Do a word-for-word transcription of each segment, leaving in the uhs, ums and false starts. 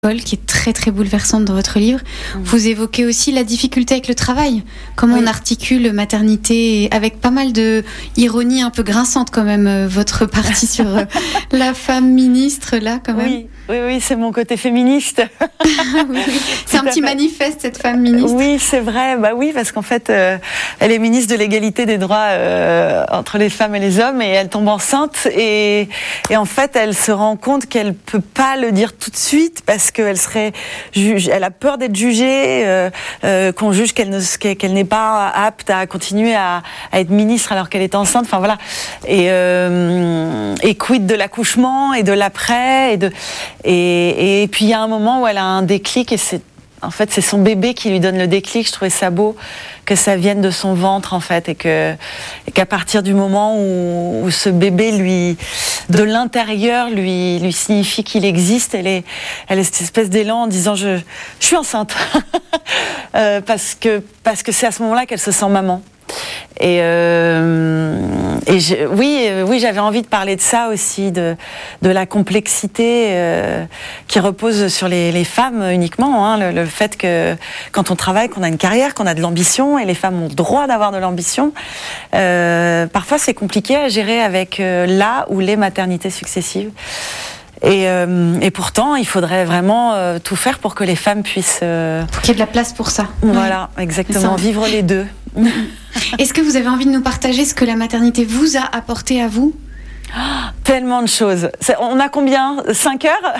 qui est très très bouleversante dans votre livre. Mmh. Vous évoquez aussi la difficulté avec le travail, comment oui. on articule maternité avec pas mal de ironie un peu grinçante quand même, votre partie sur la femme ministre là quand même. Oui, oui, oui, c'est mon côté féministe. oui, oui. C'est un petit manifeste cette femme ministre. Oui, c'est vrai, bah oui, parce qu'en fait, euh, elle est ministre de l'égalité des droits euh, entre les femmes et les hommes et elle tombe enceinte et, et en fait, elle se rend compte qu'elle peut pas le dire tout de suite parce qu'elle serait juge, elle a peur d'être jugée, euh, euh, qu'on juge qu'elle, ne, qu'elle n'est pas apte à continuer à, à être ministre alors qu'elle est enceinte. Enfin voilà. Et, euh, et quid de l'accouchement et de l'après et de et, et puis il y a un moment où elle a un déclic et c'est en fait, c'est son bébé qui lui donne le déclic. Je trouvais ça beau que ça vienne de son ventre, en fait, et que et qu'à partir du moment où, où ce bébé, lui, de l'intérieur, lui, lui signifie qu'il existe, elle est, elle est cette espèce d'élan en disant je, je suis enceinte, euh, parce que parce que c'est à ce moment-là qu'elle se sent maman. Et, euh, et je, oui, oui, j'avais envie de parler de ça aussi, de, de la complexité euh, qui repose sur les, les femmes uniquement, hein, le, le fait que quand on travaille, qu'on a une carrière, qu'on a de l'ambition, et les femmes ont le droit d'avoir de l'ambition, euh, parfois c'est compliqué à gérer avec euh, la ou les maternités successives. Et, euh, et pourtant, il faudrait vraiment euh, tout faire pour que les femmes puissent... Euh... Pour qu'il y ait de la place pour ça. Voilà, ouais. Exactement, vivre les deux. Est-ce que vous avez envie de nous partager ce que la maternité vous a apporté à vous ? Oh, tellement de choses. C'est, on a combien ? Cinq heures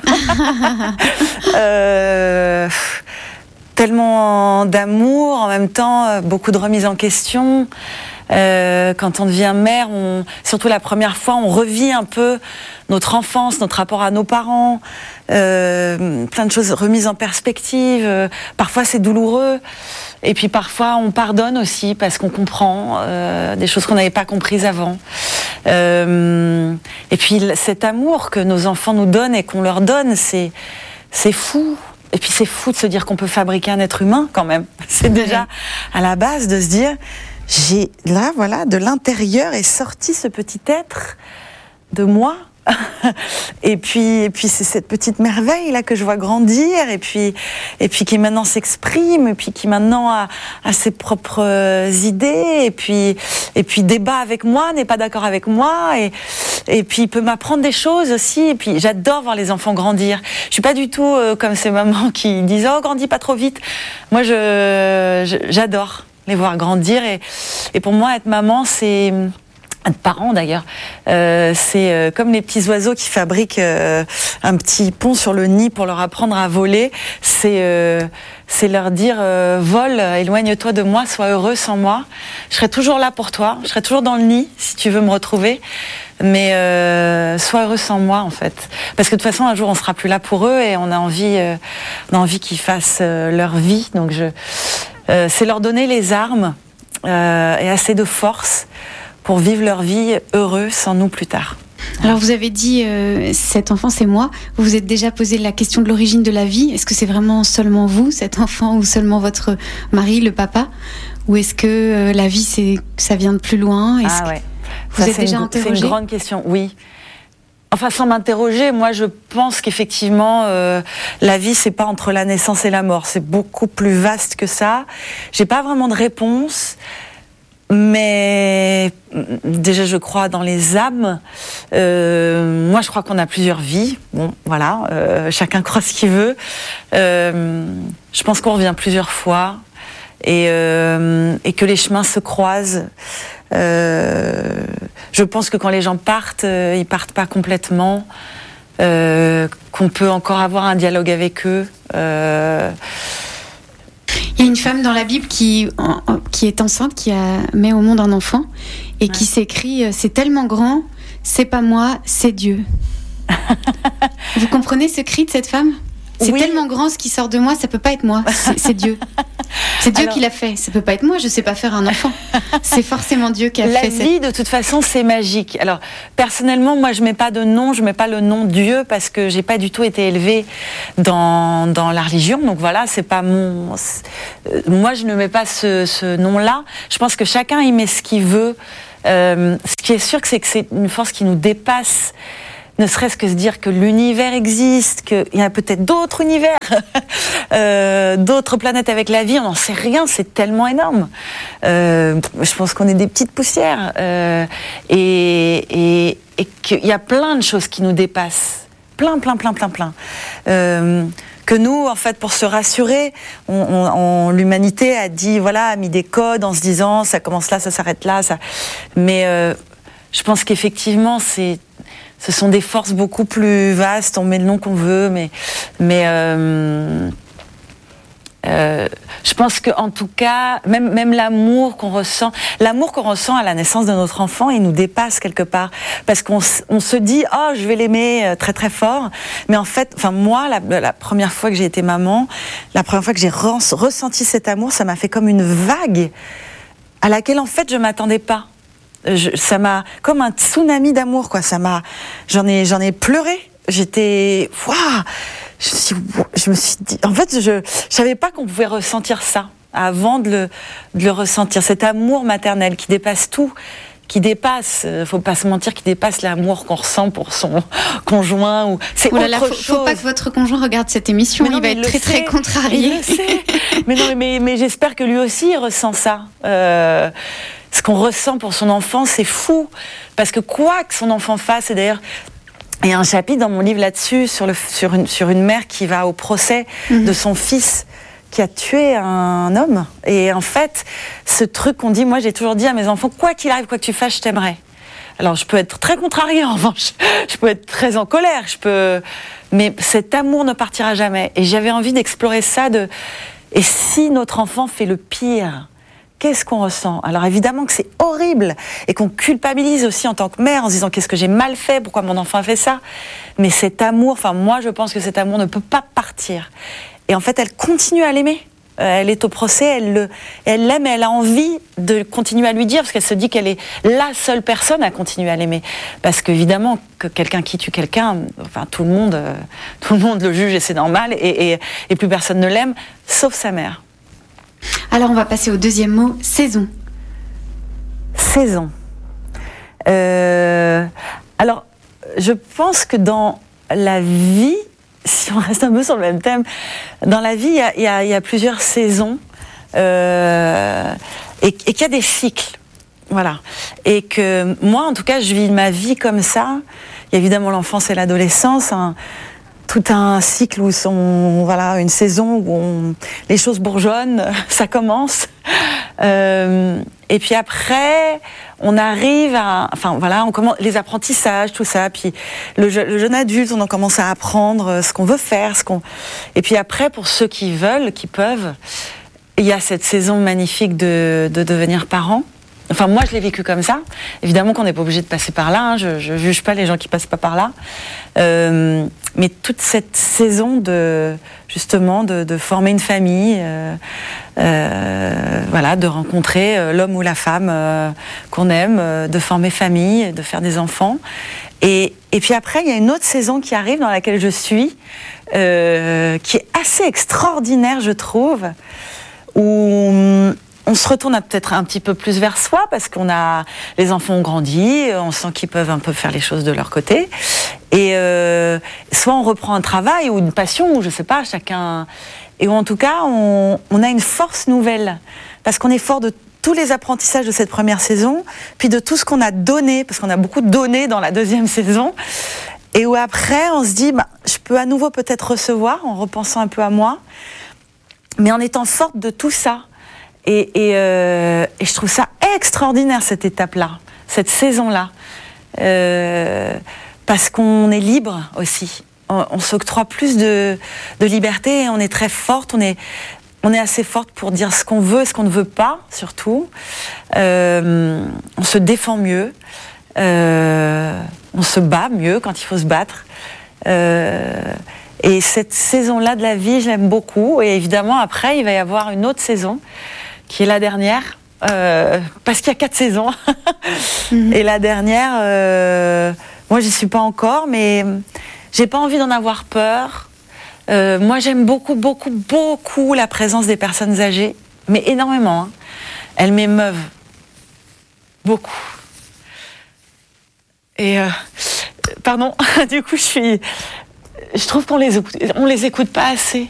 euh, Tellement d'amour, en même temps, beaucoup de remise en question. Euh, quand on devient mère, on, surtout la première fois, on revit un peu notre enfance, notre rapport à nos parents, euh, plein de choses remises en perspective. Euh, parfois c'est douloureux, et puis parfois on pardonne aussi parce qu'on comprend euh, des choses qu'on n'avait pas comprises avant. Euh, et puis cet amour que nos enfants nous donnent et qu'on leur donne, c'est c'est fou. Et puis c'est fou de se dire qu'on peut fabriquer un être humain quand même. C'est déjà à la base de se dire. J'ai, là, voilà, de l'intérieur est sorti ce petit être de moi. et puis, et puis c'est cette petite merveille là que je vois grandir, et puis, et puis qui maintenant s'exprime, et puis qui maintenant a, a ses propres idées, et puis, et puis débat avec moi, n'est pas d'accord avec moi, et, et puis il peut m'apprendre des choses aussi. Et puis j'adore voir les enfants grandir. Je suis pas du tout euh, comme ces mamans qui disent oh grandis pas trop vite. Moi, je, je j'adore les voir grandir, et, et pour moi être maman c'est être parent d'ailleurs euh, c'est euh, comme les petits oiseaux qui fabriquent euh, un petit pont sur le nid pour leur apprendre à voler. C'est euh, c'est leur dire euh, vole, éloigne-toi de moi, sois heureux sans moi, je serai toujours là pour toi, je serai toujours dans le nid si tu veux me retrouver, mais euh, sois heureux sans moi en fait, parce que de toute façon un jour on sera plus là pour eux et on a envie euh, on a envie qu'ils fassent euh, leur vie. Donc je euh, c'est leur donner les armes euh, et assez de force pour vivre leur vie heureux sans nous plus tard. Alors vous avez dit euh, cet enfant c'est moi. Vous vous êtes déjà posé la question de l'origine de la vie. Est-ce que c'est vraiment seulement vous cet enfant, ou seulement votre mari, le papa, ou est-ce que euh, la vie c'est ça vient de plus loin? Est-ce Ah ouais. Vous ça, êtes déjà une, interrogé? C'est une grande question. Oui. Enfin, sans m'interroger, moi je pense qu'effectivement euh, la vie c'est pas entre la naissance et la mort, c'est beaucoup plus vaste que ça. J'ai pas vraiment de réponse, mais déjà je crois dans les âmes. Euh, moi je crois qu'on a plusieurs vies. Bon, voilà, euh, chacun croit ce qu'il veut. Euh, je pense qu'on revient plusieurs fois et, euh, et que les chemins se croisent. Euh, je pense que quand les gens partent, euh, ils partent pas complètement, euh, qu'on peut encore avoir un dialogue avec eux. Euh... Il y a une femme dans la Bible qui, qui est enceinte, qui a, met au monde un enfant et ouais. qui s'écrit « C'est tellement grand, c'est pas moi, c'est Dieu ». Vous comprenez ce cri de cette femme ? C'est oui. tellement grand ce qui sort de moi, ça peut pas être moi, c'est, c'est Dieu. C'est Dieu Alors, qui l'a fait, ça peut pas être moi, je sais pas faire un enfant. C'est forcément Dieu qui a la fait vie, cette... de toute façon, c'est magique. Alors, personnellement, moi, je mets pas de nom, je mets pas le nom Dieu parce que j'ai pas du tout été élevée dans, dans la religion. Donc voilà, c'est pas mon... C'est... Moi, je ne mets pas ce, ce nom-là. Je pense que chacun y met ce qu'il veut. Euh, ce qui est sûr, c'est que c'est une force qui nous dépasse ne serait-ce que se dire que l'univers existe, qu'il y a peut-être d'autres univers, euh, d'autres planètes avec la vie, on n'en sait rien, c'est tellement énorme. Euh, je pense qu'on est des petites poussières euh, et, et, et qu'il y a plein de choses qui nous dépassent, plein, plein, plein, plein, plein. Euh, que nous, en fait, pour se rassurer, on, on, on, l'humanité a dit, voilà, a mis des codes en se disant, ça commence là, ça s'arrête là, ça. Mais euh, je pense qu'effectivement, c'est, ce sont des forces beaucoup plus vastes. On met le nom qu'on veut, mais, mais euh, euh, je pense qu'en tout cas, même, même l'amour qu'on ressent, l'amour qu'on ressent à la naissance de notre enfant, il nous dépasse quelque part, parce qu'on on se dit, oh, je vais l'aimer très très fort, mais en fait, enfin moi, la, la première fois que j'ai été maman, la première fois que j'ai re- ressenti cet amour, ça m'a fait comme une vague à laquelle en fait je m'attendais pas. Je, ça m'a comme un tsunami d'amour, quoi. Ça m'a, j'en ai, j'en ai pleuré. J'étais, waouh. Je, suis, je me suis dit, en fait, je, je savais pas qu'on pouvait ressentir ça avant de le, de le ressentir. Cet amour maternel qui dépasse tout, qui dépasse, faut pas se mentir, qui dépasse l'amour qu'on ressent pour son conjoint ou c'est autre faut, chose. Faut pas que votre conjoint regarde cette émission, non, il va être il très très contrarié. Il le sait. mais non, mais, mais j'espère que lui aussi il ressent ça. Euh, ce qu'on ressent pour son enfant, c'est fou, parce que quoi que son enfant fasse, et d'ailleurs. Il y a un chapitre dans mon livre là-dessus, sur, le, sur, une, sur une mère qui va au procès mmh. de son fils qui a tué un homme. Et en fait, ce truc qu'on dit, moi j'ai toujours dit à mes enfants, quoi qu'il arrive, quoi que tu fasses, je t'aimerai. Alors je peux être très contrariée en revanche, je peux être très en colère, je peux... mais cet amour ne partira jamais. Et j'avais envie d'explorer ça, de... et si notre enfant fait le pire ? Qu'est-ce qu'on ressent ? Alors évidemment que c'est horrible et qu'on culpabilise aussi en tant que mère en se disant qu'est-ce que j'ai mal fait, pourquoi mon enfant a fait ça. Mais cet amour, enfin moi je pense que cet amour ne peut pas partir. Et en fait elle continue à l'aimer. Elle est au procès, elle, le, elle l'aime et elle a envie de continuer à lui dire parce qu'elle se dit qu'elle est la seule personne à continuer à l'aimer. Parce qu'évidemment que quelqu'un qui tue quelqu'un, enfin tout le monde, euh, tout le monde le juge et c'est normal et, et, et plus personne ne l'aime, sauf sa mère. Alors on va passer au deuxième mot, saison. Saison. Euh, alors, je pense que dans la vie, si on reste un peu sur le même thème, dans la vie, il y a, y a, y a plusieurs saisons euh, et, et qu'il y a des cycles. Voilà. Et que moi, en tout cas, je vis ma vie comme ça. Il y a évidemment l'enfance et l'adolescence, hein, tout un cycle où sont, voilà, une saison où on, les choses bourgeonnent, ça commence. Euh, et puis après, on arrive à, enfin voilà, on commence les apprentissages, tout ça. Puis le, le jeune adulte, on en commence à apprendre ce qu'on veut faire, ce qu'on. Et puis après, pour ceux qui veulent, qui peuvent, il y a cette saison magnifique de, de devenir parent. Enfin, moi, je l'ai vécu comme ça. Évidemment qu'on n'est pas obligé de passer par là. Hein. Je ne juge pas les gens qui passent pas par là. Euh, mais toute cette saison de, justement, de, de former une famille, euh, euh, voilà, de rencontrer euh, l'homme ou la femme euh, qu'on aime, euh, de former famille, de faire des enfants. Et, et puis après, il y a une autre saison qui arrive dans laquelle je suis, euh, qui est assez extraordinaire, je trouve, où on se retourne peut-être un petit peu plus vers soi parce qu'on a les enfants ont grandi, on sent qu'ils peuvent un peu faire les choses de leur côté. Et euh, soit on reprend un travail ou une passion, ou je sais pas, chacun. Et où en tout cas, on, on a une force nouvelle parce qu'on est fort de tous les apprentissages de cette première saison, puis de tout ce qu'on a donné, parce qu'on a beaucoup donné dans la deuxième saison. Et où après, on se dit, bah, je peux à nouveau peut-être recevoir en repensant un peu à moi, mais en étant forte de tout ça. Et, et, euh, et je trouve ça extraordinaire, cette étape-là, cette saison-là. Euh, parce qu'on est libre aussi. On, on s'octroie plus de, de liberté et on est très forte. On est, on est assez forte pour dire ce qu'on veut et ce qu'on ne veut pas, surtout. Euh, on se défend mieux. Euh, on se bat mieux quand il faut se battre. Euh, et cette saison-là de la vie, j'aime beaucoup. Et évidemment, après, il va y avoir une autre saison qui est la dernière, euh, parce qu'il y a quatre saisons. mmh. Et la dernière, euh, moi j'y suis pas encore, mais j'ai pas envie d'en avoir peur. Euh, moi j'aime beaucoup, beaucoup, beaucoup la présence des personnes âgées, mais énormément. Hein. Elles m'émeuvent beaucoup. Et euh, pardon, du coup, je suis, je trouve qu'on les, on les écoute pas assez.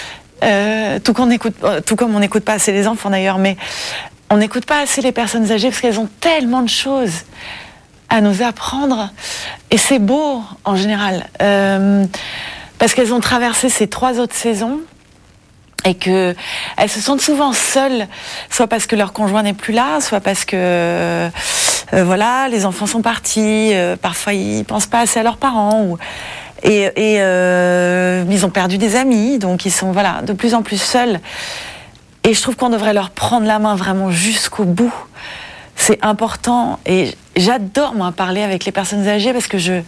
Euh, tout, qu'on écoute, tout comme on n'écoute pas assez les enfants d'ailleurs, mais on n'écoute pas assez les personnes âgées parce qu'elles ont tellement de choses à nous apprendre. Et c'est beau en général, euh, parce qu'elles ont traversé ces trois autres saisons et qu'elles se sentent souvent seules, soit parce que leur conjoint n'est plus là, soit parce que euh, voilà, les enfants sont partis, euh, parfois ils pensent pas assez à leurs parents. Ou... Et, et euh, ils ont perdu des amis, donc ils sont voilà, de plus en plus seuls. Et je trouve qu'on devrait leur prendre la main vraiment jusqu'au bout. C'est important. Et j'adore, moi, parler avec les personnes âgées parce que je...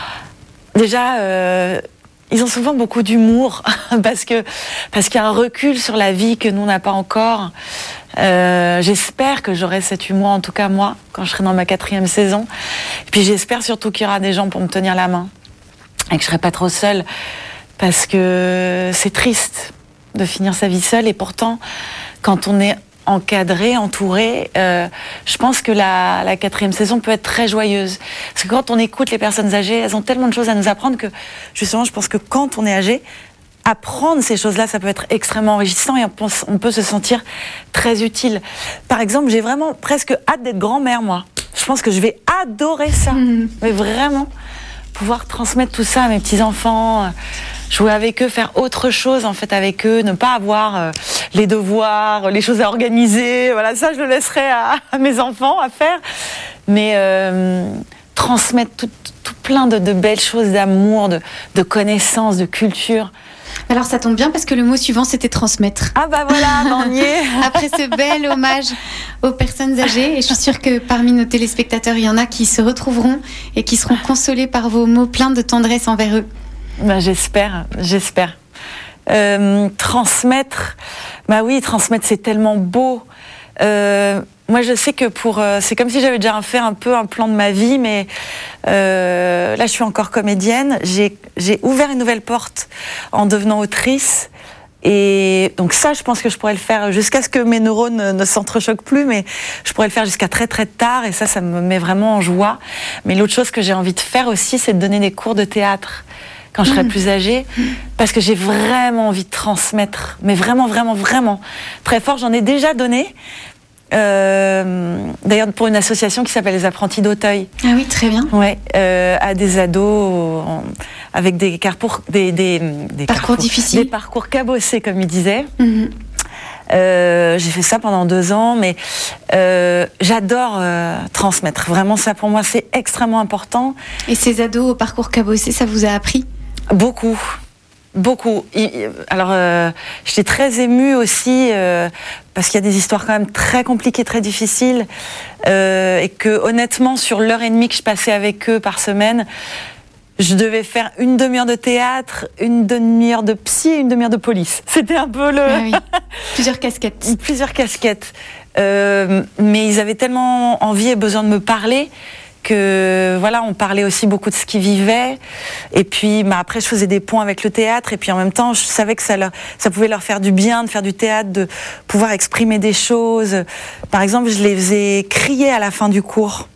Déjà, euh, ils ont souvent beaucoup d'humour parce que, parce qu'il y a un recul sur la vie que nous, on n'a pas encore. Euh, j'espère que j'aurai cet humour, en tout cas moi, quand je serai dans ma quatrième saison. Et puis j'espère surtout qu'il y aura des gens pour me tenir la main. Et que je serai pas trop seule, parce que c'est triste de finir sa vie seule. Et pourtant, quand on est encadré, entouré, euh, je pense que la, la quatrième saison peut être très joyeuse. Parce que quand on écoute les personnes âgées, elles ont tellement de choses à nous apprendre que, justement, je pense que quand on est âgé, apprendre ces choses-là, ça peut être extrêmement enrichissant et on peut, on peut se sentir très utile. Par exemple, j'ai vraiment presque hâte d'être grand-mère, moi. Je pense que je vais adorer ça. Mmh. Mais vraiment... pouvoir transmettre tout ça à mes petits-enfants, jouer avec eux, faire autre chose en fait avec eux, ne pas avoir euh, les devoirs, les choses à organiser, voilà, ça je le laisserai à, à mes enfants à faire, mais euh, transmettre tout, tout plein de, de belles choses d'amour, de, de connaissances, de culture. Alors ça tombe bien parce que le mot suivant c'était transmettre. Ah bah voilà, on y est. Après ce bel hommage aux personnes âgées, et je suis sûre que parmi nos téléspectateurs il y en a qui se retrouveront et qui seront consolés par vos mots pleins de tendresse envers eux. Bah j'espère, j'espère. Euh, transmettre, bah oui, transmettre c'est tellement beau. Euh, moi je sais que pour, euh, c'est comme si j'avais déjà fait un peu un plan de ma vie, mais euh, là je suis encore comédienne. J'ai, j'ai ouvert une nouvelle porte en devenant autrice. Et donc ça, je pense que je pourrais le faire jusqu'à ce que mes neurones ne, ne s'entrechoquent plus, mais je pourrais le faire jusqu'à très très tard, et ça, ça me met vraiment en joie. Mais l'autre chose que j'ai envie de faire aussi, c'est de donner des cours de théâtre quand je serai mmh. plus âgée, parce que j'ai vraiment envie de transmettre, mais vraiment, vraiment, vraiment, très fort. J'en ai déjà donné, euh, d'ailleurs pour une association qui s'appelle les Apprentis d'Auteuil. Ah oui, très bien. Ouais, euh, à des ados en, avec des, carpour, des, des, des parcours carpour, difficiles, des parcours cabossés comme ils disaient. Mmh. Euh, j'ai fait ça pendant deux ans, mais euh, j'adore euh, transmettre. Vraiment, ça pour moi c'est extrêmement important. Et ces ados au parcours cabossé, ça vous a appris ? Beaucoup. Beaucoup. Alors, euh, j'étais très émue aussi euh, parce qu'il y a des histoires quand même très compliquées, très difficiles, euh, et que honnêtement, sur l'heure et demie que je passais avec eux par semaine, je devais faire une demi-heure de théâtre, une demi-heure de psy et une demi-heure de police. C'était un peu le... Ah oui. Plusieurs casquettes. Plusieurs casquettes. Euh, mais ils avaient tellement envie et besoin de me parler que voilà, on parlait aussi beaucoup de ce qu'ils vivaient. Et puis bah, après, je faisais des ponts avec le théâtre. Et puis en même temps, je savais que ça, leur, ça pouvait leur faire du bien de faire du théâtre, de pouvoir exprimer des choses. Par exemple, je les faisais crier à la fin du cours.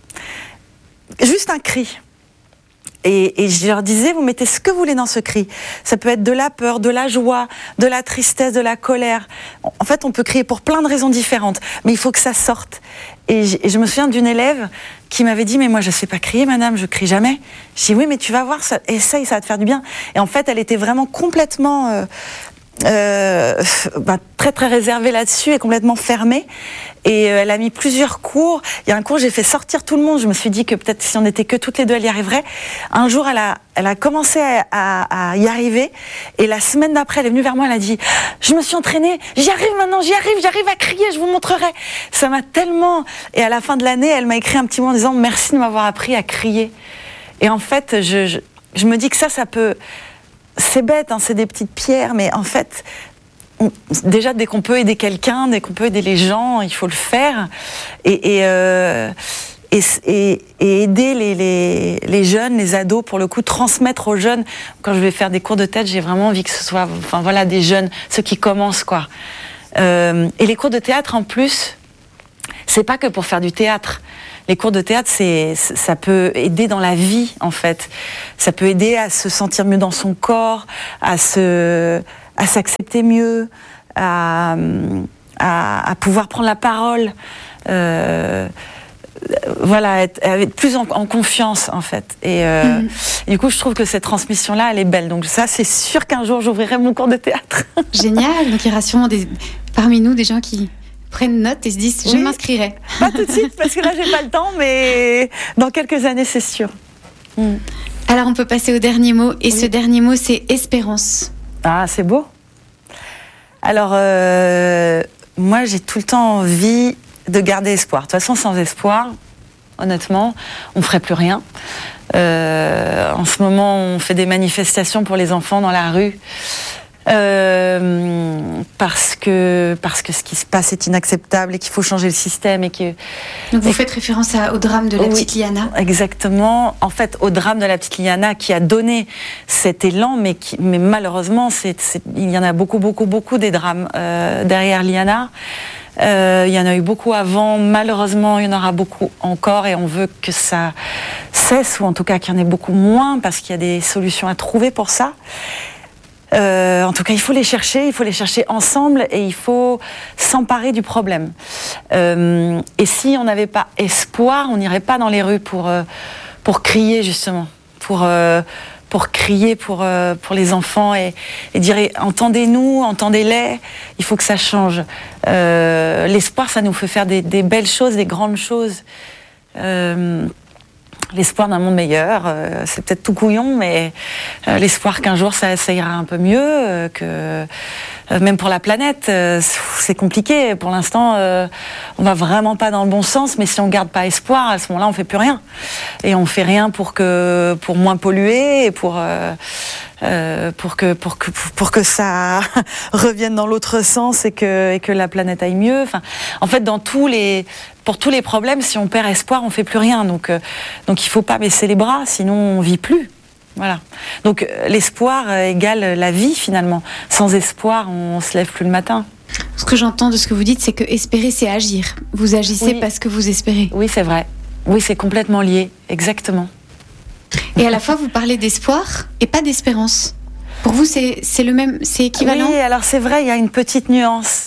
Juste un cri. Et, et je leur disais, vous mettez ce que vous voulez dans ce cri. Ça peut être de la peur, de la joie, de la tristesse, de la colère. En fait, on peut crier pour plein de raisons différentes, mais il faut que ça sorte. Et je, et je me souviens d'une élève qui m'avait dit, mais moi je sais pas crier, madame, je crie jamais. Je dis, oui, mais tu vas voir, ça, essaye, ça va te faire du bien. Et en fait, elle était vraiment complètement... Euh, Euh, bah, très très réservée là-dessus et complètement fermée, et euh, elle a mis plusieurs cours. Il y a un cours, j'ai fait sortir tout le monde, je me suis dit que peut-être si on n'était que toutes les deux elle y arriverait. Un jour elle a, elle a commencé à, à, à y arriver, et la semaine d'après elle est venue vers moi, elle a dit je me suis entraînée, j'y arrive maintenant, j'y arrive, j'arrive à crier, je vous montrerai. Ça m'a tellement... Et à la fin de l'année elle m'a écrit un petit mot en disant merci de m'avoir appris à crier. Et en fait je, je, je me dis que ça ça peut... C'est bête, hein, c'est des petites pierres, mais en fait, on, déjà, dès qu'on peut aider quelqu'un, dès qu'on peut aider les gens, il faut le faire. Et, et, euh, et, et, et aider les, les, les jeunes, les ados, pour le coup, transmettre aux jeunes. Quand je vais faire des cours de théâtre, j'ai vraiment envie que ce soit, enfin voilà, des jeunes, ceux qui commencent, quoi. Euh, et les cours de théâtre, en plus, c'est pas que pour faire du théâtre. les cours de théâtre, c'est, ça peut aider dans la vie, en fait. Ça peut aider à se sentir mieux dans son corps, à se, à s'accepter mieux, à, à, à pouvoir prendre la parole. Euh, voilà, être, être plus en, en confiance, en fait. Et, euh, mmh. et du coup, je trouve que cette transmission-là, elle est belle. Donc ça, c'est sûr qu'un jour, j'ouvrirai mon cours de théâtre. Génial. Donc il y aura sûrement des, parmi nous des gens qui prennent note et se disent, je oui. m'inscrirai. Pas tout de suite, parce que là, j'ai pas le temps, mais dans quelques années, c'est sûr. Mmh. Alors, on peut passer au dernier mot. Et oui. ce dernier mot, c'est espérance. Ah, c'est beau. Alors, euh, moi, j'ai tout le temps envie de garder espoir. De toute façon, sans espoir, honnêtement, on ne ferait plus rien. Euh, en ce moment, on fait des manifestations pour les enfants dans la rue. Euh, parce que parce que ce qui se passe est inacceptable et qu'il faut changer le système et que donc vous et, faites référence à, au drame de la oui, petite Liana. Exactement, en fait au drame de la petite Liana qui a donné cet élan, mais qui mais malheureusement c'est, c'est il y en a beaucoup beaucoup beaucoup des drames euh, derrière Liana. Euh, il y en a eu beaucoup avant, malheureusement il y en aura beaucoup encore et on veut que ça cesse ou en tout cas qu'il y en ait beaucoup moins parce qu'il y a des solutions à trouver pour ça. Euh, en tout cas, il faut les chercher, il faut les chercher ensemble et il faut s'emparer du problème. Euh, et si on n'avait pas espoir, on n'irait pas dans les rues pour, euh, pour crier justement, pour, euh, pour crier pour, euh, pour les enfants et, et dire entendez-nous, entendez-les, il faut que ça change. Euh, l'espoir, ça nous fait faire des, des belles choses, des grandes choses. Euh, L'espoir d'un monde meilleur, euh, c'est peut-être tout couillon, mais euh, l'espoir qu'un jour ça, ça ira un peu mieux, euh, que euh, même pour la planète, euh, c'est compliqué. Pour l'instant, euh, on va vraiment pas dans le bon sens, mais si on garde pas espoir, à ce moment-là, on fait plus rien. Et on fait rien pour que pour moins polluer et pour euh, euh, pour que pour que pour que ça revienne dans l'autre sens et que et que la planète aille mieux. Enfin, en fait, dans tous les pour tous les problèmes, si on perd espoir, on fait plus rien. Donc, euh, donc il faut pas baisser les bras, sinon on vit plus. Voilà. Donc euh, l'espoir euh, égale la vie finalement. Sans espoir, on se lève plus le matin. Ce que j'entends de ce que vous dites, c'est que espérer, c'est agir. Vous agissez oui. parce que vous espérez. Oui, c'est vrai. Oui, c'est complètement lié. Exactement. Et à la fois, vous parlez d'espoir et pas d'espérance. Pour vous, c'est, c'est le même, c'est équivalent ? Oui, alors c'est vrai, il y a une petite nuance.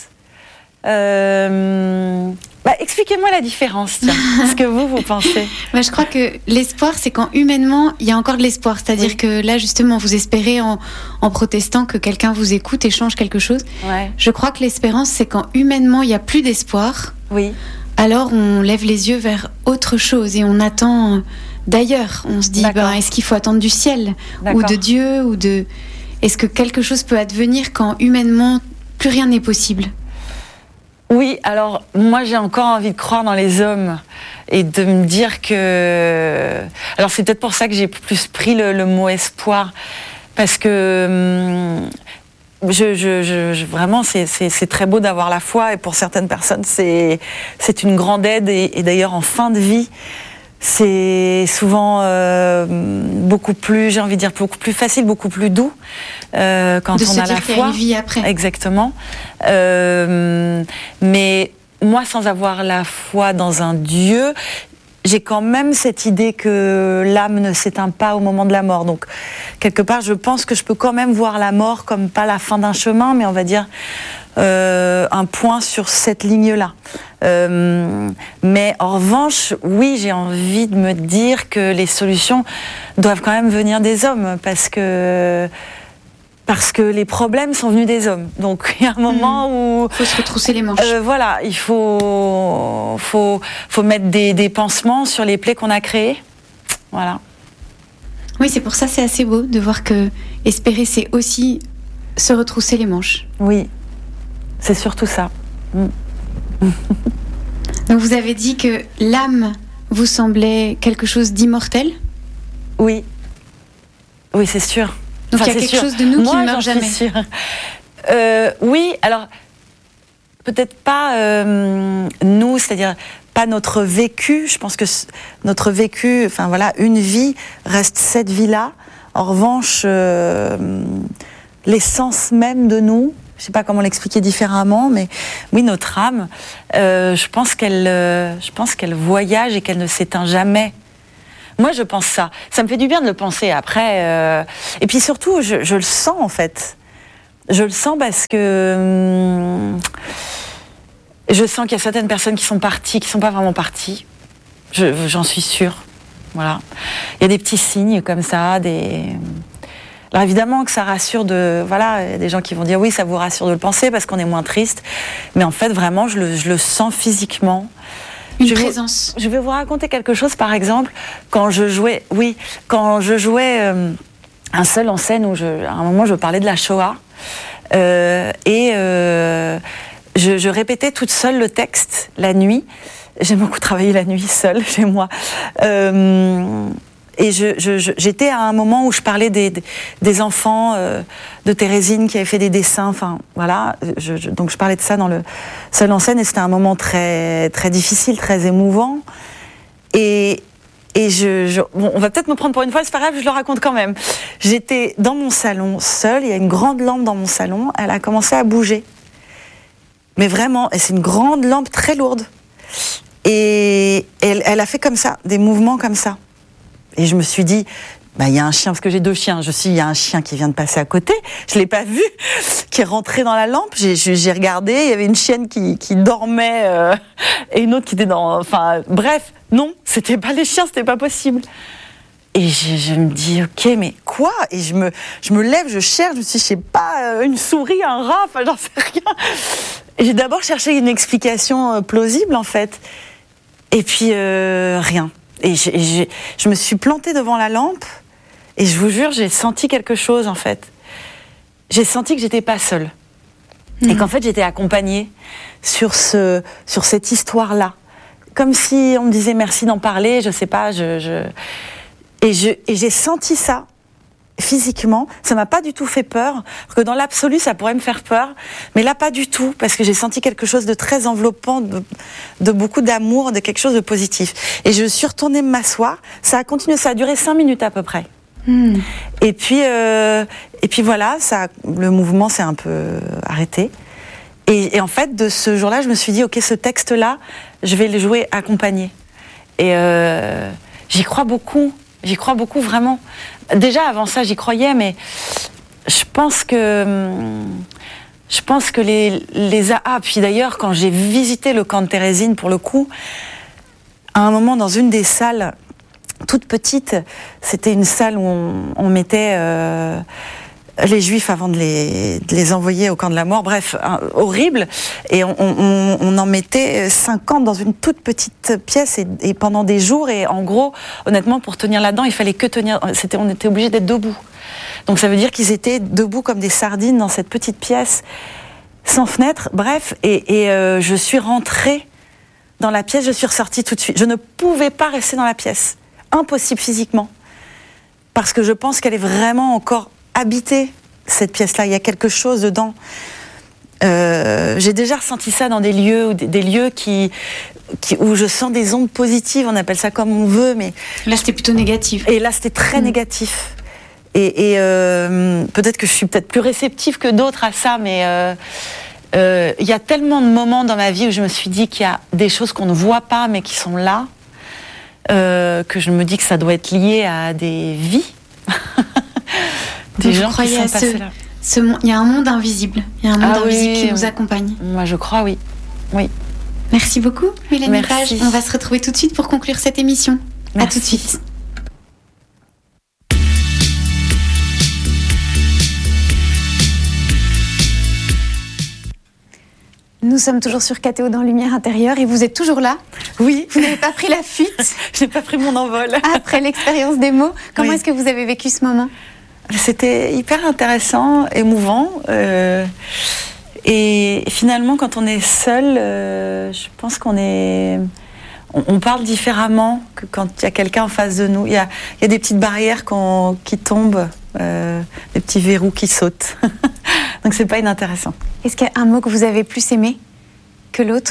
Euh... Bah, expliquez-moi la différence, tiens, ce que vous, vous pensez. Bah, je crois que l'espoir, c'est quand humainement, il y a encore de l'espoir. C'est-à-dire oui. que là, justement, vous espérez en, en protestant que quelqu'un vous écoute et change quelque chose. Ouais. Je crois que l'espérance, c'est quand humainement, il n'y a plus d'espoir. Oui. Alors, on lève les yeux vers autre chose et on attend d'ailleurs. On se dit, ben, est-ce qu'il faut attendre du ciel D'accord. ou de Dieu ou de... Est-ce que quelque chose peut advenir quand humainement, plus rien n'est possible ? Oui, alors moi j'ai encore envie de croire dans les hommes et de me dire que... Alors c'est peut-être pour ça que j'ai plus pris le, le mot espoir, parce que hum, je, je, je, je, vraiment c'est, c'est, c'est très beau d'avoir la foi et pour certaines personnes c'est, c'est une grande aide et, et d'ailleurs en fin de vie c'est souvent euh, beaucoup plus, j'ai envie de dire, beaucoup plus facile, beaucoup plus doux euh, quand de on se a dire la qu'il foi. Y a une vie après. Exactement. Euh, mais moi, sans avoir la foi dans un Dieu, j'ai quand même cette idée que l'âme ne s'éteint pas au moment de la mort. Donc, quelque part, je pense que je peux quand même voir la mort comme pas la fin d'un chemin, mais on va dire euh, un point sur cette ligne-là. Euh, mais en revanche, oui, j'ai envie de me dire que les solutions doivent quand même venir des hommes, parce que parce que les problèmes sont venus des hommes. Donc il y a un moment mmh. où il faut se retrousser les manches. Euh, voilà, il faut faut faut mettre des, des pansements sur les plaies qu'on a créées. Voilà. Oui, c'est pour ça c'est assez beau de voir que espérer, c'est aussi se retrousser les manches. Oui, c'est surtout ça. Mmh. Donc vous avez dit que l'âme vous semblait quelque chose d'immortel ? Oui. Oui, c'est sûr. Donc enfin, il y a quelque sûr. chose de nous Moi, qui ne meurt jamais. Suis sûre. Euh, oui, alors peut-être pas euh, nous, c'est-à-dire pas notre vécu. Je pense que notre vécu, enfin voilà, une vie reste cette vie-là. En revanche, euh, l'essence même de nous, Je sais pas comment l'expliquer différemment, mais oui, notre âme, euh, je pense qu'elle, euh, je pense qu'elle voyage et qu'elle ne s'éteint jamais. Moi, je pense ça. Ça me fait du bien de le penser. Après, euh... et puis surtout, je, je le sens en fait. Je le sens parce que hum, je sens qu'il y a certaines personnes qui sont parties, qui sont pas vraiment parties. Je, j'en suis sûre. Voilà. Il y a des petits signes comme ça, des. Alors évidemment que ça rassure de... Voilà, il y a des gens qui vont dire oui, ça vous rassure de le penser parce qu'on est moins triste. Mais en fait, vraiment, je le, je le sens physiquement. Une je présence. Vous, je vais vous raconter quelque chose, par exemple, quand je jouais... Oui, quand je jouais euh, un seul en scène où, je, à un moment, je parlais de la Shoah. Euh, et euh, je, je répétais toute seule le texte la nuit. J'aime beaucoup travailler la nuit seule chez moi. Euh, Et je, je, je, j'étais à un moment où je parlais des, des, des enfants euh, de Thérésine qui avaient fait des dessins. Enfin, voilà. Je, je, donc je parlais de ça dans le seul en scène et c'était un moment très, très difficile, très émouvant. Et, et je, je, bon, on va peut-être me prendre pour une folle, c'est pas grave, je le raconte quand même. J'étais dans mon salon seule. Il y a une grande lampe dans mon salon. Elle a commencé à bouger. Mais vraiment, et c'est une grande lampe très lourde. Et elle, elle a fait comme ça, des mouvements comme ça. Et je me suis dit, bah, il y a un chien, parce que j'ai deux chiens. Je me suis dit, il y a un chien qui vient de passer à côté. Je l'ai pas vu, qui est rentré dans la lampe. J'ai, j'ai regardé, il y avait une chienne qui, qui dormait, euh, et une autre qui était dans, enfin, bref, non, c'était pas les chiens, c'était pas possible. Et je, je me dis, ok, mais quoi? Et je me, je me lève, je cherche, je me suis dit, je sais pas, une souris, un rat, enfin, j'en sais rien. Et j'ai d'abord cherché une explication plausible, en fait. Et puis, euh, rien. Et je, je, je me suis plantée devant la lampe et je vous jure, j'ai senti quelque chose en fait. J'ai senti que j'étais pas seule mmh. et qu'en fait j'étais accompagnée sur ce, sur cette histoire-là, comme si on me disait merci d'en parler. Je sais pas, je, je... et je et j'ai senti ça physiquement. Ça m'a pas du tout fait peur, parce que dans l'absolu ça pourrait me faire peur, mais là pas du tout, parce que j'ai senti quelque chose de très enveloppant, de, de beaucoup d'amour, de quelque chose de positif. Et je suis retournée m'asseoir. Ça a continué, ça a duré cinq minutes à peu près. Mmh. Et puis euh, et puis voilà, ça, le mouvement s'est un peu arrêté. Et, et en fait, de ce jour-là, je me suis dit ok, ce texte-là, je vais le jouer accompagné. Et euh, j'y crois beaucoup. J'y crois beaucoup, vraiment. Déjà, avant ça, j'y croyais, mais je pense que... Je pense que les... les ah, puis d'ailleurs, quand j'ai visité le camp de Thérésine, pour le coup, à un moment, dans une des salles, toute petite, c'était une salle où on, on mettait... Euh, les Juifs avant de les, de les envoyer au camp de la mort, bref, hein, horrible. Et on, on, on en mettait cinquante dans une toute petite pièce et, et pendant des jours. Et en gros, honnêtement, pour tenir là-dedans, il fallait que tenir. C'était, on était obligés d'être debout. Donc ça veut dire qu'ils étaient debout comme des sardines dans cette petite pièce, sans fenêtre. Bref, et, et euh, je suis rentrée dans la pièce, je suis ressortie tout de suite. Je ne pouvais pas rester dans la pièce, impossible physiquement, parce que je pense qu'elle est vraiment encore habiter cette pièce-là, il y a quelque chose dedans. Euh, j'ai déjà ressenti ça dans des lieux, ou des, des lieux qui, qui, où je sens des ondes positives, on appelle ça comme on veut, mais... Là, c'était plutôt négatif. Et là, c'était très mmh. négatif. Et, et euh, peut-être que je suis peut-être plus réceptive que d'autres à ça, mais il euh, euh, y a tellement de moments dans ma vie où je me suis dit qu'il y a des choses qu'on ne voit pas, mais qui sont là, euh, que je me dis que ça doit être lié à des vies. Des Vous gens croyez qui sont à passés ce, là. Ce, il y a un monde invisible. Il y a un monde ah invisible oui, qui oui. nous accompagne. Moi, je crois, oui. Oui. Merci beaucoup, Mélanie Page. Merci. On va se retrouver tout de suite pour conclure cette émission. Merci. À tout de suite. Nous sommes toujours sur K T O dans Lumière Intérieure et vous êtes toujours là. Oui. Vous n'avez pas pris la fuite. Je n'ai pas pris mon envol. Après l'expérience des mots, comment oui. est-ce que vous avez vécu ce moment ? C'était hyper intéressant, émouvant. Euh, et finalement, quand on est seul, euh, je pense qu'on est... On, on parle différemment que quand il y a quelqu'un en face de nous. Il y a, il y a des petites barrières qu'on, qui tombent, euh, des petits verrous qui sautent. Donc c'est pas inintéressant. Est-ce qu'il y a un mot que vous avez plus aimé que l'autre ?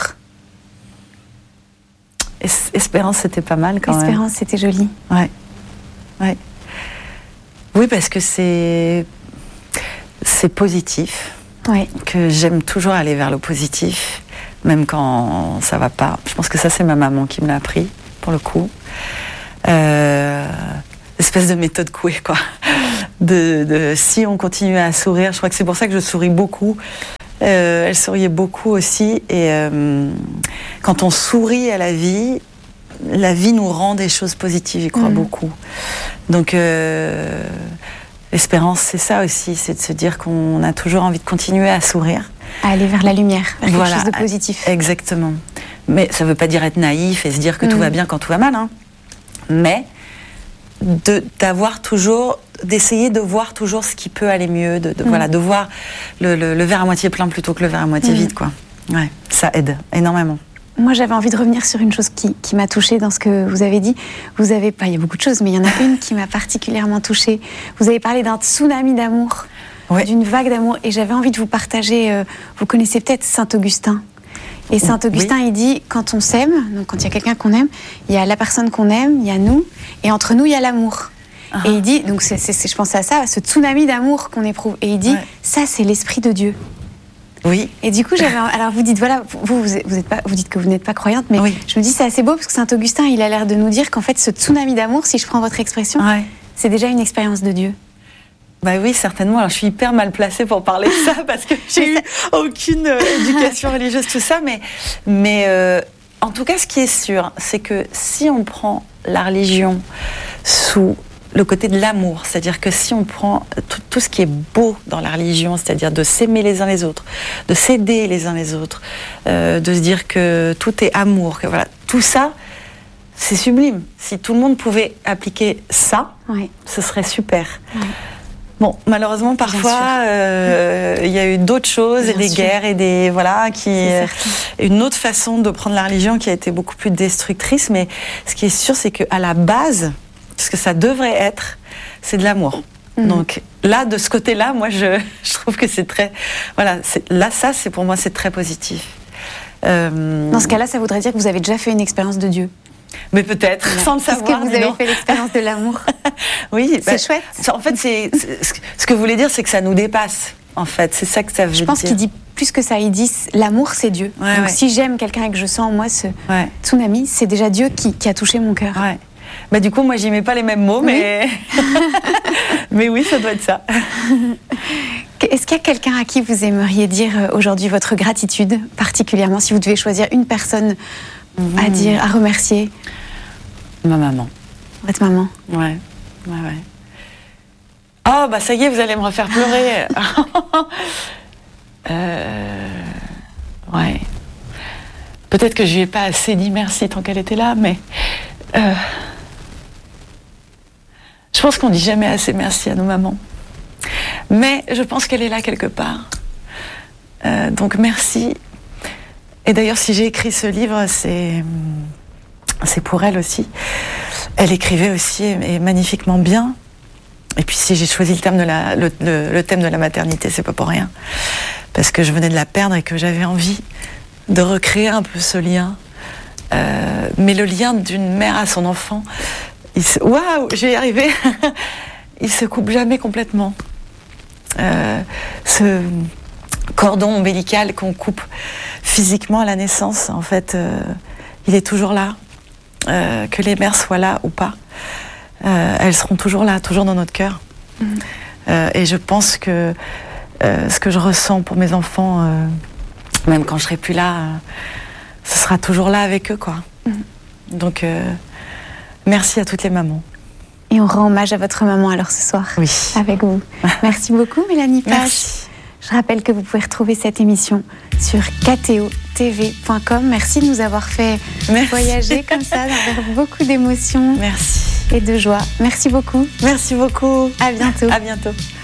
Es- Espérance, c'était pas mal quand Espérance, même. Espérance, c'était joli. Ouais. Ouais. Oui, parce que c'est c'est positif. Ouais. Que j'aime toujours aller vers le positif, même quand ça va pas. Je pense que ça, c'est ma maman qui me l'a appris, pour le coup. Euh, espèce de méthode Coué, quoi. De, de, si on continue à sourire, je crois que c'est pour ça que je souris beaucoup. Euh, elle souriait beaucoup aussi. Et euh, quand on sourit à la vie, la vie nous rend des choses positives, j'y crois mmh. beaucoup. Donc, euh, l'espérance, c'est ça aussi, c'est de se dire qu'on a toujours envie de continuer à sourire. À aller vers la lumière, vers quelque voilà, chose de positif. Exactement. Mais ça ne veut pas dire être naïf et se dire que mmh. tout va bien quand tout va mal. Hein. Mais de, d'avoir toujours, d'essayer de voir toujours ce qui peut aller mieux, de, de, mmh. voilà, de voir le, le, le verre à moitié plein plutôt que le verre à moitié mmh. vide, quoi. Ouais, ça aide énormément. Moi, j'avais envie de revenir sur une chose qui, qui m'a touchée dans ce que vous avez dit. Vous avez, bah, il y a beaucoup de choses, mais il y en a une qui m'a particulièrement touchée. Vous avez parlé d'un tsunami d'amour, oui. d'une vague d'amour, et j'avais envie de vous partager. Euh, vous connaissez peut-être Saint Augustin. Et Saint Augustin, oui. il dit, quand on s'aime, donc quand il y a quelqu'un qu'on aime, il y a la personne qu'on aime, il y a nous, et entre nous, il y a l'amour. Uh-huh. Et il dit, donc c'est, c'est, je pensais à ça, ce tsunami d'amour qu'on éprouve. Et il dit, ouais. ça, c'est l'esprit de Dieu. Oui. Et du coup, j'avais. Alors, vous dites, voilà, vous, vous, vous, êtes pas, vous dites que vous n'êtes pas croyante, mais oui. je me dis, c'est assez beau parce que Saint Augustin, il a l'air de nous dire qu'en fait, ce tsunami d'amour, si je prends votre expression, ouais. c'est déjà une expérience de Dieu. Bah oui, certainement. Alors, je suis hyper mal placée pour parler de ça parce que j'ai eu ça... aucune euh, éducation religieuse, tout ça. Mais, mais euh, en tout cas, ce qui est sûr, c'est que si on prend la religion sous le côté de l'amour, c'est-à-dire que si on prend tout, tout ce qui est beau dans la religion, c'est-à-dire de s'aimer les uns les autres, de s'aider les uns les autres, euh, de se dire que tout est amour, que voilà, tout ça, c'est sublime. Si tout le monde pouvait appliquer ça, oui. ce serait super. Oui. Bon, malheureusement, parfois, il euh, y a eu d'autres choses, et des sûr. guerres et des voilà, qui euh, une autre façon de prendre la religion qui a été beaucoup plus destructrice. Mais ce qui est sûr, c'est qu'à la base, ce que ça devrait être, c'est de l'amour. Mmh. Donc là, de ce côté-là, moi, je, je trouve que c'est très... Voilà, c'est, là, ça, c'est pour moi, c'est très positif. Euh... Dans ce cas-là, ça voudrait dire que vous avez déjà fait une expérience de Dieu. Mais peut-être, voilà. sans le savoir. Est-ce que vous avez non. fait l'expérience de l'amour? Oui. C'est bah, chouette. En fait, c'est, c'est, ce que vous voulez dire, c'est que ça nous dépasse. En fait, c'est ça que ça veut dire. Je pense dire. qu'il dit plus que ça. Il dit l'amour, c'est Dieu. Ouais, Donc ouais. si j'aime quelqu'un et que je sens en moi ce ouais. tsunami, c'est déjà Dieu qui, qui a touché mon cœur. Ouais. Bah du coup, moi, j'y mets pas les mêmes mots, mais oui. mais oui, ça doit être ça. Est-ce qu'il y a quelqu'un à qui vous aimeriez dire aujourd'hui votre gratitude, particulièrement si vous devez choisir une personne mmh. à dire, à remercier? Ma maman. Votre maman? Ouais, ouais, ouais. Oh, bah ça y est, vous allez me refaire pleurer. euh... Ouais. Peut-être que je lui ai pas assez dit merci tant qu'elle était là, mais... Euh... Je pense qu'on dit jamais assez merci à nos mamans. Mais je pense qu'elle est là quelque part. Euh, donc merci. Et d'ailleurs, si j'ai écrit ce livre, c'est... c'est pour elle aussi. Elle écrivait aussi et magnifiquement bien. Et puis si j'ai choisi le thème de la, le, le, le thème de la maternité, c'est pas pour rien. Parce que je venais de la perdre et que j'avais envie de recréer un peu ce lien. Euh, mais le lien d'une mère à son enfant, waouh, j'ai arrivé. Il se coupe jamais complètement. Euh, ce cordon ombilical qu'on coupe physiquement à la naissance, en fait, euh, il est toujours là. Euh, que les mères soient là ou pas, euh, elles seront toujours là, toujours dans notre cœur. Mmh. Euh, et je pense que euh, ce que je ressens pour mes enfants, euh, même quand je serai plus là, euh, ce sera toujours là avec eux, quoi. Mmh. Donc, euh, merci à toutes les mamans. Et on rend hommage à votre maman alors ce soir, oui. avec vous. Merci beaucoup, Mélanie Page. Merci. Je rappelle que vous pouvez retrouver cette émission sur k t o t v point com. Merci de nous avoir fait Merci. voyager comme ça, avec beaucoup d'émotions Merci. et de joie. Merci beaucoup. Merci beaucoup. À bientôt. À bientôt.